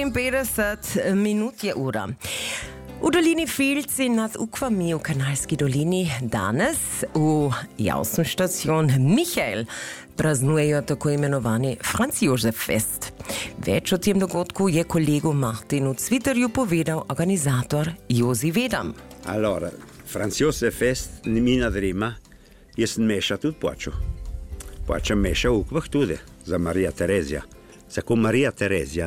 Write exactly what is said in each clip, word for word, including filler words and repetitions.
štiriinpetdeset minut je ura. V dolini Filci nad Ukvami v Kanalski dolini danes v javsnu štacion Michael praznujejo tako imenovani Franz Josef Fest. Več o tem dogodku je kolegu Martinu Cviterju povedal organizator Jozi Vedam. Allora, Franz Josef Fest mi nad Rima, jaz sem meša tudi počel. Počem meša v Ukvah tudi, za Marija Terezija. Tako Marija Terezija,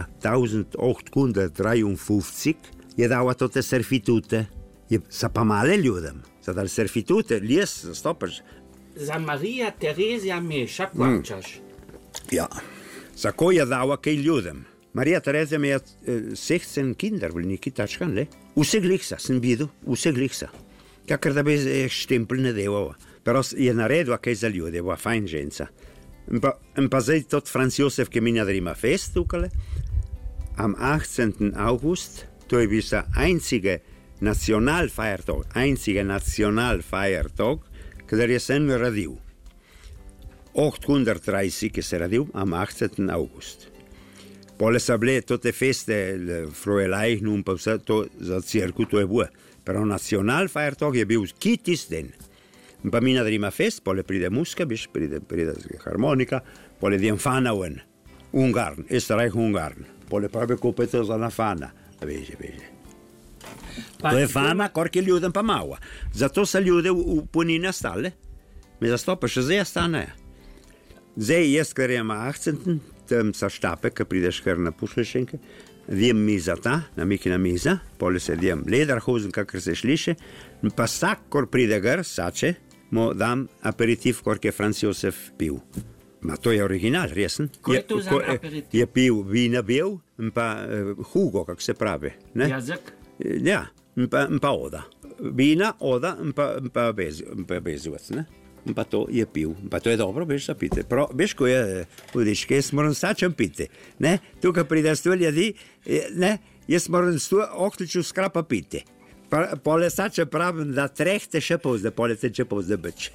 osemnajststotriinpetdeset, je dala tote servitute, je sa pa male ljudem, za dal servitute, ljes, zastopaš. Za Marija Terezija meša plačaš. Mm. Ja, tako je dala kaj ljudem. Marija Terezija mi je šestnajst kinder, bil neki tačkan, le? Vse glihsa, sem videl, vse glihsa. Kakor da bi štempel ne delala. Pero je naredila kaj za ljude, bila fajn ženca. In pa, in pa zdaj tot Franz Josef, ki mi nadrima fest tukale, am achtzehnten August, to je bil sa einzige Nationalfeiertag, einzige Nationalfeiertag, kadar je sem radil. osemnajststodvajset je se radil, am achtzehnten August. Pole so bile tote feste, Frohelajn, pa vse to za cirku, to je bilo. Pero Nationalfeiertag je bil kitis den. In pa mi nadrima fest, pole pride muska, biš, pride, pride harmonika, pole dijem fana ven, Ungarn, Österreich Ungarn. Pole pravi kupite za na fana. Veže, veže. Pa to je fama, korki ljudem pa malo. Zato se ljude v, v punine stale. Me zastopa, še zdaj stanejo. Zdaj jaz, ker imam achtzehnten, tam sa štape, ki prideš kar na pušlešenke, dijem miza ta, namikina miza, pole se dijem lederhosen, kakor se šliše, pa vsak, kor pride gr, sače, mu dam aperitiv, kor je Franz Josef pil. Ma to je original, resen. Ko je to za aperitiv? Je pil vina bil, in pa uh, hugo, kak se pravi. Ne? Jazek? Ja, in pa, in pa oda. Vina, oda, in pa, in pa, bez, in pa bezuvac, ne? In pa to je pil. In pa to je dobro, veš, da pite. Pro, veš, ko je, vidiš, kaj jaz moram sačem piti. Ne? Tukaj pride sto ljudi, ne? Jaz moram sto okliču skrapa piti. Pa, pole sače pravim, da trehte še povzde, pole se če povzde beč.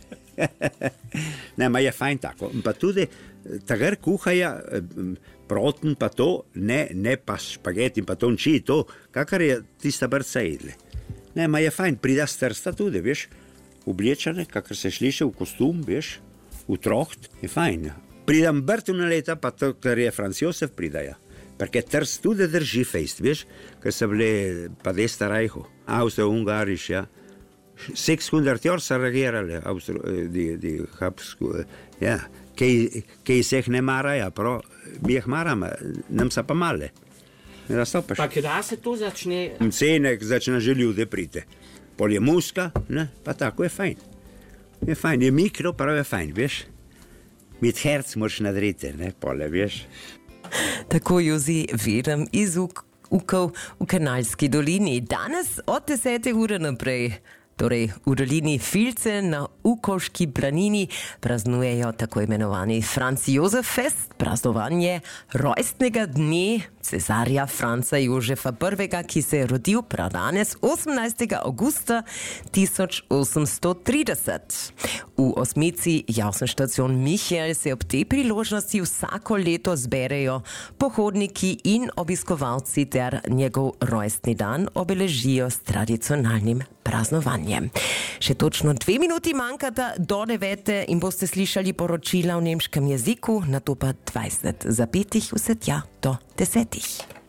Ne, ma je fajn tako. In pa tudi tagar kuhaja proten pa to, ne, ne pa špageti in pa tonči, to, kakar je tista brca jedle. Ne, ma je fajn, prida strsta tudi, veš, oblečane, kakor se šliše v kostum, veš, v troht, je fajn. Pridam brtuna leta, pa to, kar je Franz Josef pridaja. Perché Trst tudi drži fejst, veš, ker so bile pa desta rajho, Austro-Ungariš, ja. sechshundert Jahre so reagirali, die, die Habsburg, ja, kaj, kaj se jih ne maraja, prav, mi jih maramo, nam so pa male. Pa kdaj se to začne? Cenek začne že ljude priti. Pol je muska, ne, pa tako je fajn. Je fajn, je mikro, prav je fajn, veš. Mit herc moraš nadriti, ne, pole, veš. Tako Jozi Vedam iz Ukov v Kanalski dolini. Danes od desete ure naprej, torej v dolini Filce na Ukovški planini, praznujejo tako imenovani Franz Josef Fest, praznovanje rojstnega dne cesarja Franca Jožefa prvega, ki se je rodil prav danes osemnajstega avgusta tisoč osemsto trideset. V osmici javsna štacion Michael se ob tej priložnosti vsako leto zberejo pohodniki in obiskovalci ter njegov rojstni dan obeležijo s tradicionalnim praznovanjem. Še točno dve minuti manjkata do devete in boste slišali poročila v nemškem jeziku, nato pa dvajset zapetih vse tja do desetih.